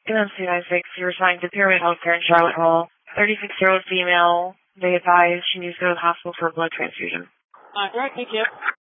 MMC96, you're assigned to Pyramid Healthcare in Charlotte Hall. 36-year-old female. They advise she needs to go to the hospital for a blood transfusion. All right, thank you.